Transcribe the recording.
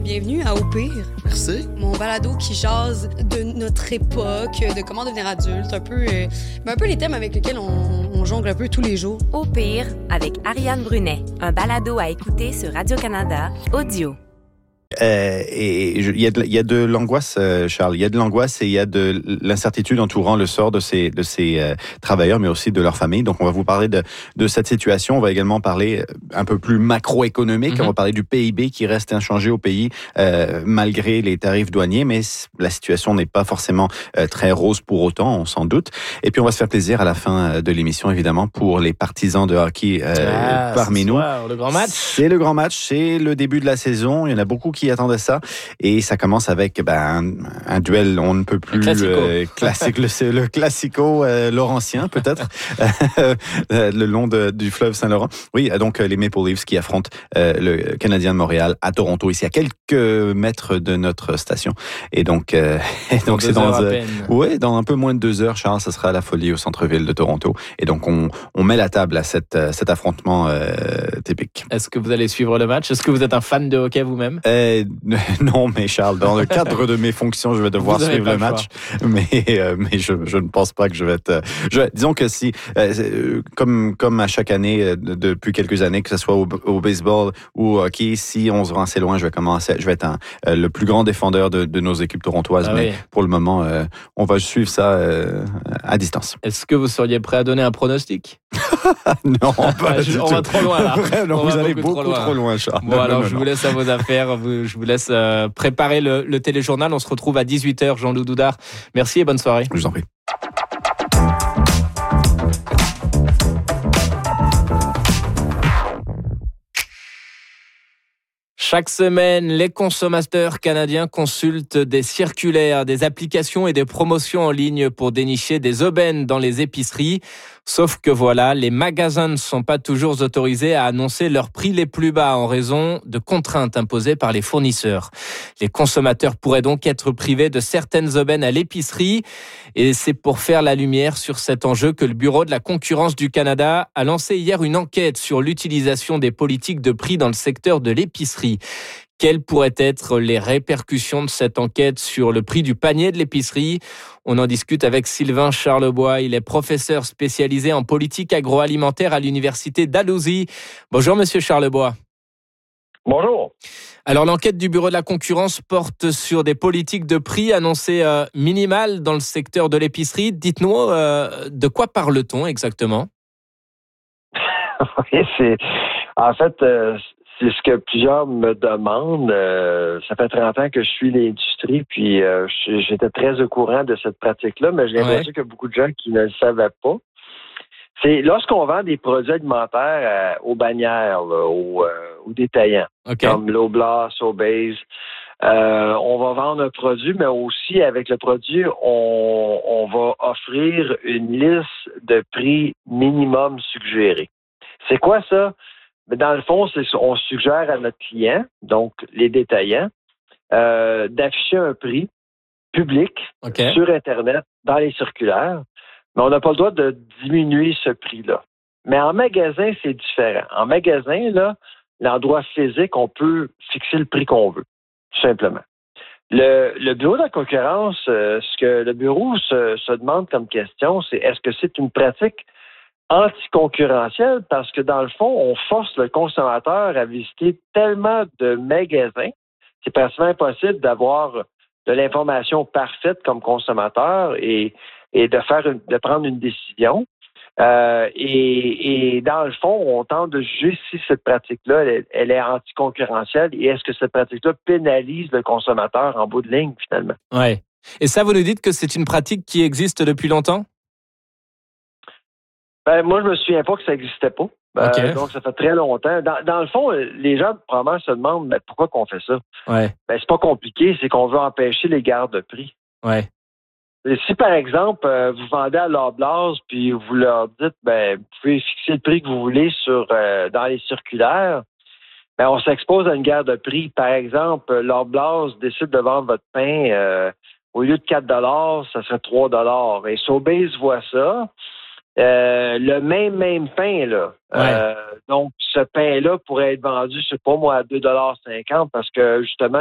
Bienvenue à Au pire. Merci. Mon balado qui jase de notre époque, de comment devenir adulte, un peu les thèmes avec lesquels on jongle un peu tous les jours. Au pire, avec Ariane Brunet, un balado à écouter sur Radio-Canada, audio. Il y a de l'angoisse, Charles. Il y a de l'angoisse et il y a de l'incertitude entourant le sort de ces travailleurs, mais aussi de leur famille. Donc, on va vous parler de cette situation. On va également parler un peu plus macroéconomique. On va parler du PIB qui reste inchangé au pays malgré les tarifs douaniers, mais la situation n'est pas forcément très rose pour autant, on s'en doute. Et puis, on va se faire plaisir à la fin de l'émission, évidemment, pour les partisans de hockey parmi nous. Soir, le grand match. C'est le grand match, c'est le début de la saison. Il y en a beaucoup qui attendent ça. Et ça commence avec un duel, on ne peut plus classique, le classico laurentien peut-être, le long du fleuve Saint-Laurent. Oui, donc les Maple Leafs qui affrontent le Canadien de Montréal à Toronto, ici à quelques mètres de notre station. Et donc c'est dans un peu moins de 2 heures, Charles, ça sera la folie au centre-ville de Toronto. Et donc on met la table à cet affrontement typique. Est-ce que vous allez suivre le match? Est-ce que vous êtes un fan de hockey vous-même? Non, mais Charles, dans le cadre de mes fonctions, je vais devoir suivre le match. Mais je ne pense pas que je vais être... disons que si, comme à chaque année, depuis quelques années, que ce soit au baseball ou au hockey, si on se rend assez loin, je vais être le plus grand défendeur de nos équipes torontoises. Mais pour le moment, on va suivre ça à distance. Est-ce que vous seriez prêt à donner un pronostic? Non, pas du tout. On va trop loin, là. Non, vous allez beaucoup trop loin, Charles. Bon, alors, je vous laisse à vos affaires. Je vous laisse préparer le téléjournal. On se retrouve à 18h, Jean-Loup Doudard. Merci et bonne soirée. Je vous en prie. Chaque semaine, les consommateurs canadiens consultent des circulaires, des applications et des promotions en ligne pour dénicher des aubaines dans les épiceries. Sauf que voilà, les magasins ne sont pas toujours autorisés à annoncer leurs prix les plus bas en raison de contraintes imposées par les fournisseurs. Les consommateurs pourraient donc être privés de certaines aubaines à l'épicerie. Et c'est pour faire la lumière sur cet enjeu que le Bureau de la concurrence du Canada a lancé hier une enquête sur l'utilisation des politiques de prix dans le secteur de l'épicerie. Quelles pourraient être les répercussions de cette enquête sur le prix du panier de l'épicerie? On en discute avec Sylvain Charlebois. Il est professeur spécialisé en politique agroalimentaire à l'Université Dalhousie. Bonjour, monsieur Charlebois. Bonjour. Alors, l'enquête du Bureau de la concurrence porte sur des politiques de prix annoncées minimales dans le secteur de l'épicerie. Dites-nous, de quoi parle-t-on exactement? Oui, c'est ce que plusieurs me demandent. Ça fait 30 ans que je suis l'industrie, puis j'étais très au courant de cette pratique-là, mais j'ai l'impression qu'il y a beaucoup de gens qui ne le savaient pas. C'est lorsqu'on vend des produits alimentaires aux bannières, là, aux détaillants, comme l'Oblast, Sobeys, on va vendre un produit, mais aussi avec le produit, on va offrir une liste de prix minimum suggérés. C'est quoi ça? Dans le fond, on suggère à notre client, donc les détaillants, d'afficher un prix public sur Internet, dans les circulaires, mais on n'a pas le droit de diminuer ce prix-là. Mais en magasin, c'est différent. En magasin, là, l'endroit physique, on peut fixer le prix qu'on veut, tout simplement. Le Bureau de la concurrence, ce que le bureau se demande comme question, c'est est-ce que c'est une pratique anticoncurrentielle? Parce que dans le fond, on force le consommateur à visiter tellement de magasins, c'est pratiquement impossible d'avoir de l'information parfaite comme consommateur et de prendre une décision. Et dans le fond, on tente de juger si cette pratique-là, elle est anticoncurrentielle et est-ce que cette pratique-là pénalise le consommateur en bout de ligne, finalement. Oui. Et ça, vous nous dites que c'est une pratique qui existe depuis longtemps? Moi, je me souviens pas que ça n'existait pas. Donc, ça fait très longtemps. Dans le fond, les gens, probablement, se demandent pourquoi qu'on fait ça. C'est pas compliqué, c'est qu'on veut empêcher les gardes de prix. Si, par exemple, vous vendez à l'Oblast puis vous leur dites, vous pouvez fixer le prix que vous voulez dans les circulaires, on s'expose à une guerre de prix. Par exemple, l'Oblast décide de vendre votre pain au lieu de 4 $, ça serait 3 $. Et Sobeys voit ça. Le même pain, là. Donc, ce pain-là pourrait être vendu, je sais pas moi, à 2,50 $ parce que, justement,